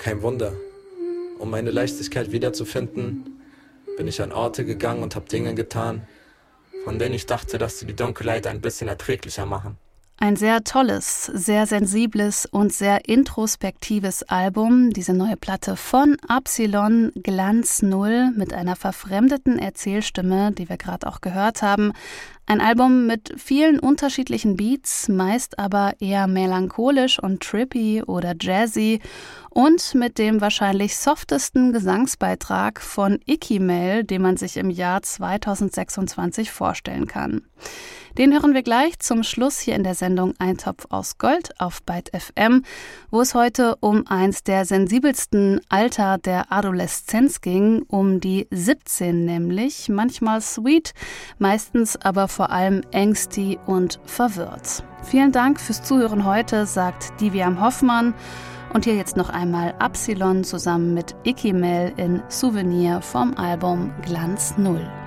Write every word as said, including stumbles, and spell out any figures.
kein Wunder. Um meine Leichtigkeit wiederzufinden, bin ich an Orte gegangen und habe Dinge getan, von denen ich dachte, dass sie die Dunkelheit ein bisschen erträglicher machen. Ein sehr tolles, sehr sensibles und sehr introspektives Album, diese neue Platte von Absilon, Glanz Null, mit einer verfremdeten Erzählstimme, die wir gerade auch gehört haben. Ein Album mit vielen unterschiedlichen Beats, meist aber eher melancholisch und trippy oder jazzy und mit dem wahrscheinlich softesten Gesangsbeitrag von Ikimel, den man sich im Jahr zweitausendsechsundzwanzig vorstellen kann. Den hören wir gleich zum Schluss hier in der Sendung Eintopf aus Gold auf Byte F M, wo es heute um eins der sensibelsten Alter der Adoleszenz ging, um die siebzehn nämlich, manchmal sweet, meistens aber vor allem ängstig und verwirrt. Vielen Dank fürs Zuhören heute, sagt Diviam Hoffmann. Und hier jetzt noch einmal Absilon zusammen mit Ikimel in Souvenir vom Album Glanz Null.